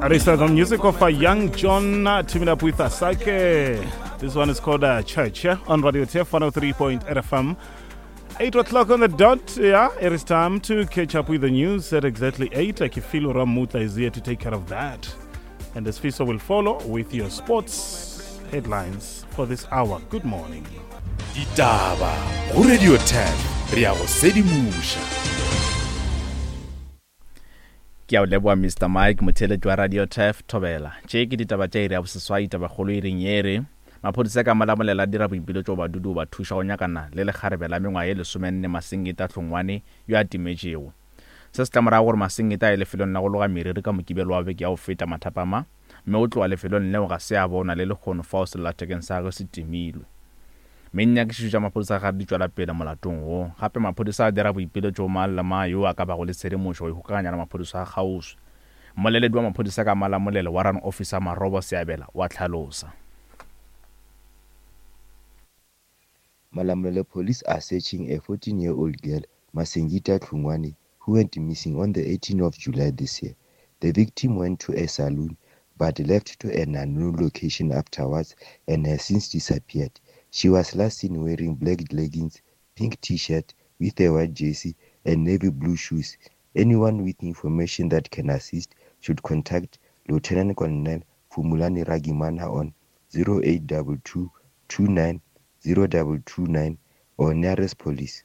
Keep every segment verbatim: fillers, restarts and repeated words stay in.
Arisa, the music of a young John uh, teaming up with Asake. This one is called uh, Church, yeah? On Radio T F one oh three point eight F M. eight o'clock on the dot, yeah? It is time to catch up with the news at exactly eight. Like you feel Ramutla is here to take care of that. And this Fiso will follow with your sports headlines for this hour. Good morning. Ditaba go Radio ten re ya go sedimusha. Ke a leboa Mister Mike Motheletsi wa Radio T F Thobela. Tše ke ditaba tša ire ya boseswai taba kgolo ireng yere. Maphodisa ka malamolela dira boipelo tšo badudu ba thuša go nyakana le lekgarebe la mengwa ye lesomenne Masingita Hlongwane yo a timetšego. Se se tlamorago gore Masingita e lefelong la go loga meriri ka mokibelo wa beke ya go feta mathapama, mme o tloa lefelong leo ga se a bona le lekgono fa o sellathekeng sa ge se timilwe. Menya ke šuša maphodisa ga di tšwela pele molatong wo. Gape maphodisa a dira boipelo tšo malama yo a ka bago le tshedimošo go ikgokaganya le maphodisa a kgauswi. Mmoleledi wa maphodisa ka malamolelo Warrant Officer Marobo Seabela wa tlhalosa. Malamulele police are searching a fourteen-year-old girl, Masingita Hlongwane, who went missing on the eighteenth of July this year. The victim went to a saloon but left to an unknown location afterwards and has since disappeared. She was last seen wearing black leggings, pink t-shirt with a white jersey and navy blue shoes. Anyone with information that can assist should contact Lieutenant Colonel Phumulani Ragimana on zero eight two two two nine zero two two nine or nearest police.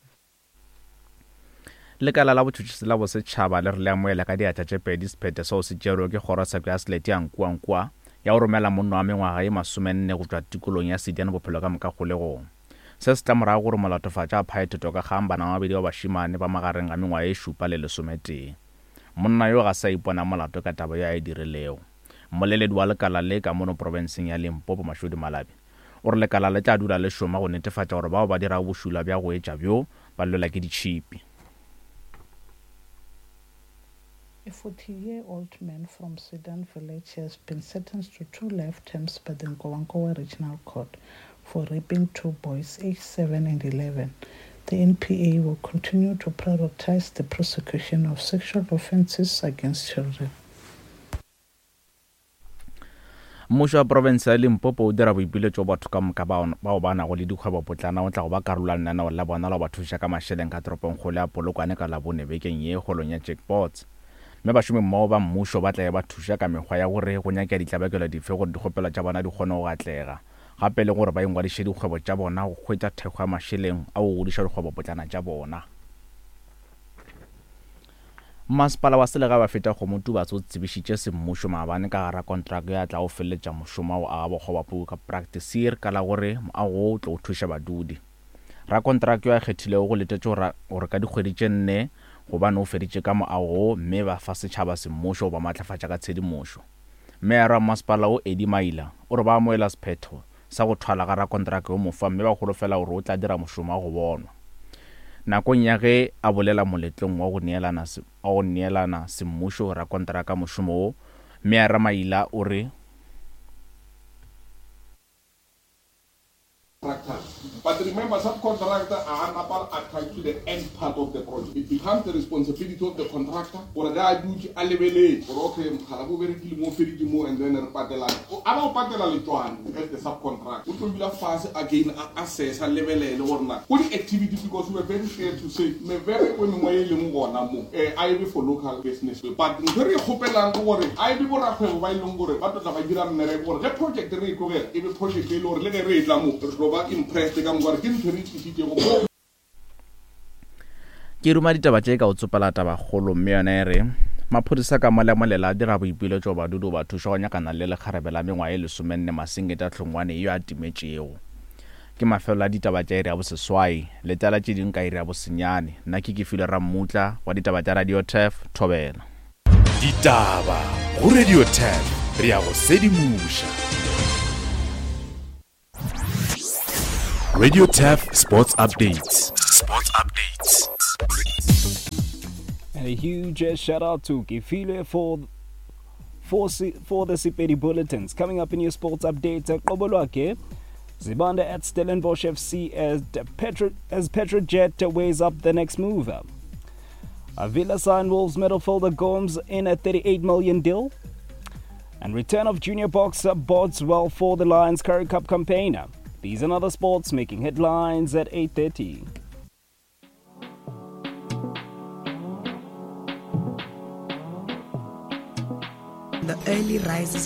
Lekala la botšhotšhisi la bosetšhaba le re le amoela ka diatla tše pedi sephete seo se tšerwe ke kgorotsheko ya selete ya nkwa-nkwa ya go romela monna wa mengwaga ye masomenne go tšwa tikolong ya Sediane bophelo ka moka kgolegong. Se se tlamorago gore molatofatša a phaetheto ka kgang bana mabedi ba bašimane ba magareng ga mengwaga ye šupa le lesometee. Monna yo ga sa ipona molato ka taba yo a e dirilego. Mmoleledi wa lekala le ka mono provinseng ya Limpopo Mashodi Malabi o re lekala le tla dula le šoma go netefatša gore bao ba dira bošula bja go etša bjo ba llela ke ditšhipi. A forty-year-old man from Sudan Village has been sentenced to two life terms by the Nkowankowa Regional Court for raping two boys aged seven and eleven. The N P A will continue to prioritize the prosecution of sexual offences against children. Mmušo wa province ya Limpopo o dira boipelo tšo batho ka moka bao ba nago le dikgwebo potlana o tla go ba karolwa lenaneo la bona la go ba thuša ka mašeleng ka toropong kgolo ya Polokwane ka Labone bekeng ye kgolong ya jackpots. Mme bašomi mmogo ba mmušo ba tla ba thuša ka mekgwa ya gore go nyakea ditlabekelo dife gore dikgopelo tša bona di kgone go atlega, gape le gore ba ingwadiše dikgwebo tša bona go hwetša thekgo ya mašeleng a go godiša dikgwebo potlana tša bona. Masepala wa Selega ba feta Kgomotu ba tso tsebišitše semmušo maabane ka gara kontraka ya tla go feletša mošomo wa a bokgoba puo ka practice ka la gore a go tlo go thuša badudi. Ra kontraka ya kgethilego go letetše gore ka dikgwedi tše nne gobane o feditše ka moago mme ba fa setšhaba semmušo ba matlafatša ka tshedimošo. Mme ya ra masepala o Eddie Maila o re ba amoela sephetho sa go thwala ga ra kontraka yo mofa mme ba golofela gore o tla dira mošomo wa go bonwa. Nakong ya ge a bolela moletlong wa go neelana a go neelana semmušo ra kontraka mošomo o, mme ya ra Maila o re But remember, subcontractor are attached to the end part of the project. It becomes the responsibility of the contractor or the duty a level or okay, Halabu very more ferry more and then a patella. I don't patella Lituan as the subcontract. We will be fast again assess a level or not. Only activity because we are very scared to say, me very when we are I be for local business. But very hopeful and worry. I be more a while longer, but the Vagira Merek the project the rate over every project or let a rate Lamu, Robert impressed the Ke ruma ditaba tše ka o tsopela taba kgolo mme yona e re maphodisa ka malamolela a dira boipelo tšo badudu ba thuša go nyakana le lekgarebe la mengwa ye lesomenne Masingita Hlongwane yo a timetšego. Ke mafelo a ditaba tša ire ya boseswai le tala tše ding ka ire ya bosenyane. Nna ke ke file Ramutla wa ditaba tša Radio T F Thobela. Ditaba go Radio ten re ya go sedimusha. Radio T F Sports Updates. Sports Updates. And a huge uh, shout out to Kifile for for for the Sepedi Bulletins. Coming up in your sports update, uh, Kobolwake, Zibanda at Stellenbosch F C as Petro as Petrojet weighs up the next move. Uh, Villa sign Wolves midfielder Gomes in a thirty-eight million deal. And return of junior boxer bodes well for the Lions Currie Cup campaign. These and other sports making headlines at eight thirty. The early risers